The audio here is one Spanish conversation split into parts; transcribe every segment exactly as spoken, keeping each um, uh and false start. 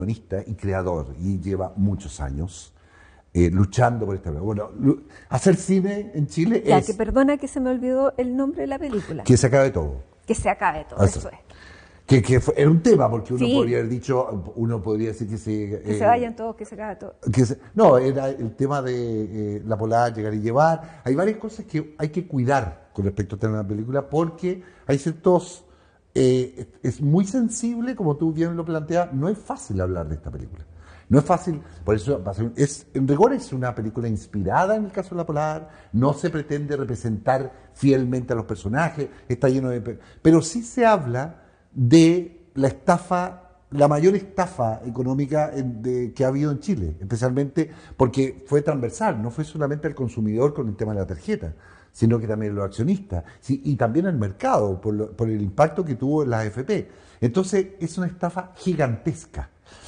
guionista y creador y lleva muchos años eh, luchando por esta. Bueno, hacer cine en Chile ya, es que perdona que se me olvidó el nombre de la película. que se acabe todo. Que se acabe todo, eso, eso es. Que, que fue, era un tema, porque uno Sí. podría haber dicho, uno podría decir que se... Que eh, se vayan todos, que se acabe todo. que se- no, era el tema de eh, la polar, llegar y llevar. Hay varias cosas que hay que cuidar con respecto a esta nueva película, porque hay ciertos... eh, es muy sensible, como tú bien lo planteas, no es fácil hablar de esta película. No es fácil, por eso va a ser- es, en rigor es una película inspirada en el caso de la polar, no se pretende representar fielmente a los personajes, está lleno de... pe- Pero sí se habla de la estafa, la mayor estafa económica en- de- que ha habido en Chile, especialmente porque fue transversal, no fue solamente al consumidor con el tema de la tarjeta, sino que también los accionistas, sí, y también al mercado, por, lo- por el impacto que tuvo en las A F P. Entonces, es una estafa gigantesca.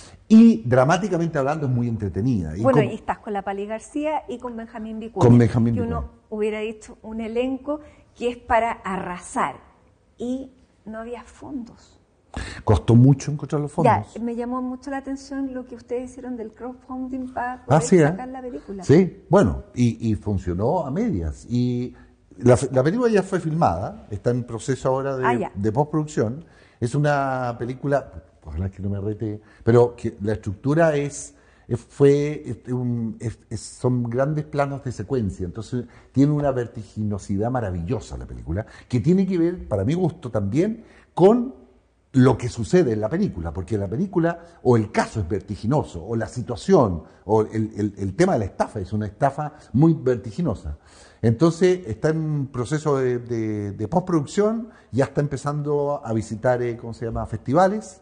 Y dramáticamente hablando, es muy entretenida. Y Bueno, con- y estás con la Pali García y con Benjamín Vicuña. Con Benjamín que Vicuña. uno hubiera dicho un elenco que es para arrasar. Y no había fondos. costó mucho encontrar los fondos. Ya, me llamó mucho la atención lo que ustedes hicieron del crowdfunding para Ah, poder sí, ¿eh? sacar la película. Sí, bueno, y, y funcionó a medias. Y la, la película ya fue filmada, está en proceso ahora de, Ah, ya. de postproducción. Es una película, ojalá que no me rete, pero que la estructura es, es- fue, es un- es- es- son grandes planos de secuencia, entonces tiene una vertiginosidad maravillosa la película, que tiene que ver, para mi gusto también, con lo que sucede en la película, porque la película o el caso es vertiginoso, o la situación, o el, el- el tema de la estafa es una estafa muy vertiginosa. Entonces está en proceso de, de- de postproducción, ya está empezando a visitar, eh, ¿cómo se llama?, festivales,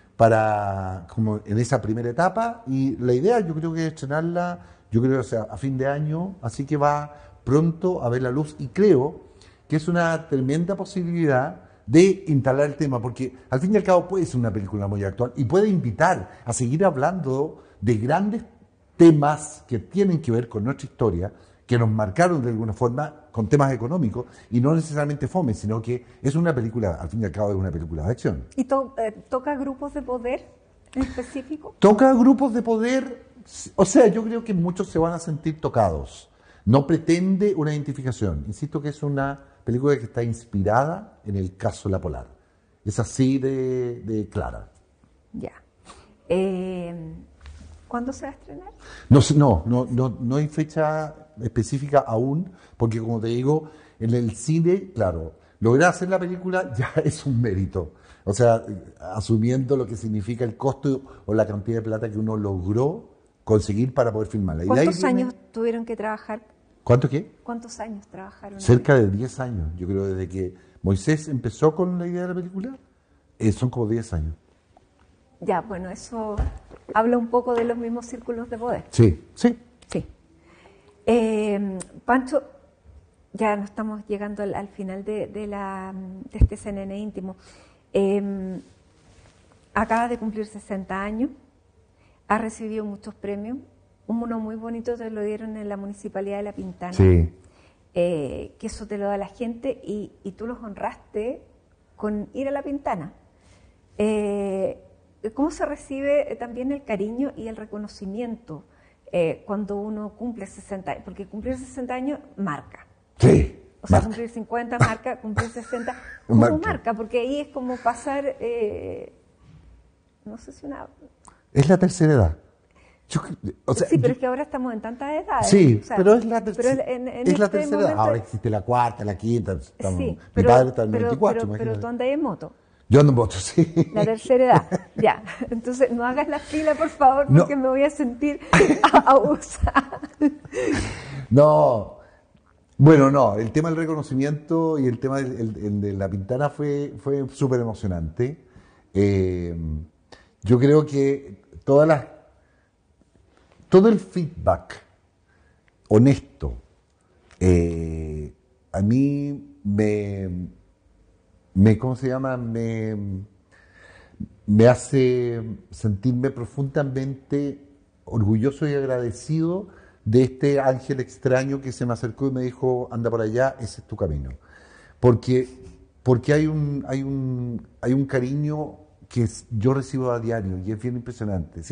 para como en esa primera etapa, y la idea yo creo que es estrenarla, yo creo que sea a fin de año, así que va pronto a ver la luz, y creo que es una tremenda posibilidad de instalar el tema, porque al fin y al cabo puede ser una película muy actual y puede invitar a seguir hablando de grandes temas que tienen que ver con nuestra historia, que nos marcaron de alguna forma con temas económicos, y no necesariamente fome, sino que es una película, al fin y al cabo es una película de acción. ¿Y to- eh, toca grupos de poder en específico? Toca grupos de poder, o sea, yo creo que muchos se van a sentir tocados. No pretende una identificación. Insisto que es una película que está inspirada en el caso La Polar. Es así de, de clara. Ya. Eh, ¿Cuándo se va a estrenar? No, sé- no, no, no, no hay fecha específica aún, porque como te digo, en el cine, claro, lograr hacer la película ya es un mérito. O sea, asumiendo lo que significa el costo o la cantidad de plata que uno logró conseguir para poder filmarla. Y de ahí ¿Cuántos viene- años tuvieron que trabajar? ¿Cuánto qué? ¿Cuántos años trabajaron? Cerca de diez años. Yo creo desde que Moisés empezó con la idea de la película, eh, son como diez años. Ya, bueno, eso habla un poco de los mismos círculos de poder. Sí, sí. Sí. Eh, Pancho, ya nos estamos llegando al, al final de, de, la, de este C N N íntimo. Eh, acaba de cumplir sesenta años, ha recibido muchos premios. Uno muy bonito te lo dieron en la Municipalidad de La Pintana. Sí. Eh, que eso te lo da la gente y, y tú los honraste con ir a La Pintana. Eh, ¿Cómo se recibe también el cariño y el reconocimiento eh, cuando uno cumple sesenta años? Porque cumplir sesenta años marca. Sí. O sea, Marca. cumplir cincuenta marca, cumplir sesenta, ¿cómo Marca. marca? Porque ahí es como pasar, eh, no sé si una... Es la tercera edad. Yo cre- o sea, sí, pero yo- es que ahora estamos en tantas edades. sí, o sea, pero es la, pero terce- en- en es la este tercera edad. momento- Ahora existe la cuarta, la quinta. Estamos, Sí, mi pero, padre está en pero, veinticuatro, pero, pero imagínate. tú andas en moto. Yo ando en moto, sí. La tercera edad, ya. Entonces, no hagas la fila, por favor, No. porque me voy a sentir abusada. No, bueno, no, el tema del reconocimiento y el tema del, el- el de La Pintana fue, fue súper emocionante. Eh, yo creo que todas las, todo el feedback honesto eh, a mí me, me, ¿cómo se llama? Me, me hace sentirme profundamente orgulloso y agradecido de este ángel extraño que se me acercó y me dijo, anda por allá, ese es tu camino. Porque, porque hay, un, hay, un, hay un cariño que es- yo recibo a diario y es bien impresionante.